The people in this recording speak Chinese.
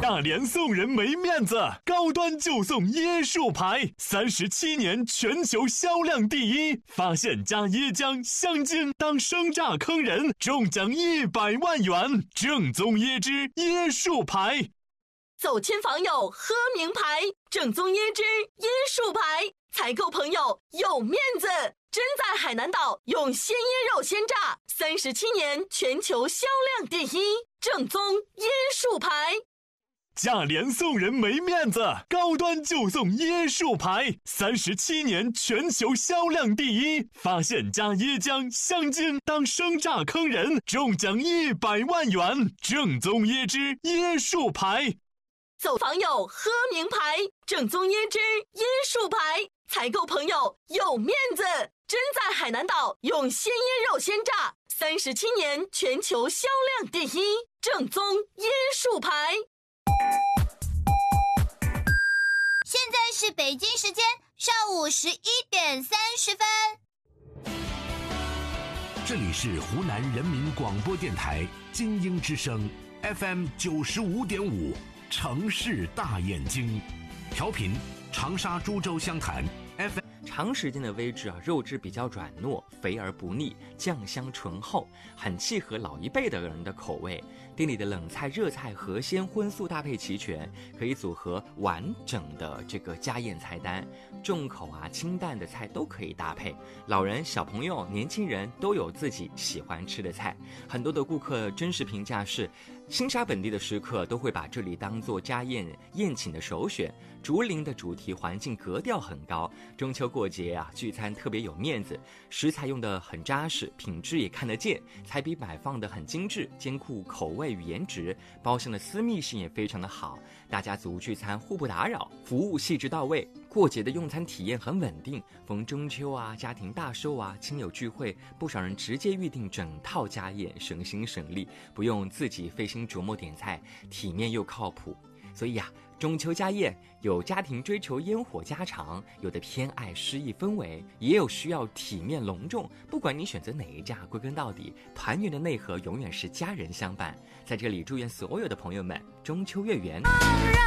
大连送人没面子，高端就送椰树牌，37年全球销量第一。发现加椰浆、香精当生榨坑人，中奖100万元。正宗椰汁椰树牌。 走亲访友喝名牌，正宗椰汁椰树牌，采购朋友有面子。真在海南岛用鲜椰肉鲜榨，37年全球销量第一。正宗椰树牌。 价廉送人没面子，高端就送椰树牌，37年全球销量第一。发现加椰浆、香精当生榨坑人，中奖100万元。正宗椰汁椰树牌。 走访友喝名牌，正宗椰汁椰树牌，采购朋友有面子。真在海南岛用鲜椰肉鲜榨，37年全球销量第一。正宗椰树牌。 现在是北京时间上午11点30分。 这里是湖南人民广播电台金鹰之声 FM 95.5，城市大眼睛，调频长沙株洲湘潭 FM。 长时间的煨制肉质比较软糯，肥而不腻，酱香醇厚，很契合老一辈的人的口味。店里的冷菜、热菜、河鲜、荤素搭配齐全，可以组合完整的这个家宴菜单。重口清淡的菜都可以搭配，老人、小朋友、年轻人都有自己喜欢吃的菜。很多的顾客真实评价是，新沙本地的食客都会把这里当作家宴宴请的首选。竹林的主题环境格调很高，中秋过节聚餐特别有面子，食材用得很扎实，品质也看得见，菜品摆放得很精致，兼顾口味与颜值，包厢的私密性也非常的好，大家族聚餐互不打扰，服务细致到位。过节的用餐体验很稳定，逢中秋家庭大寿亲友聚会，不少人直接预定整套家宴，省心省力，不用自己费心琢磨点菜，体面又靠谱。所以中秋家宴有家庭追求烟火家常，有的偏爱诗意氛围，也有需要体面隆重。不管你选择哪一家，归根到底，团圆的内核永远是家人相伴。在这里祝愿所有的朋友们中秋月圆。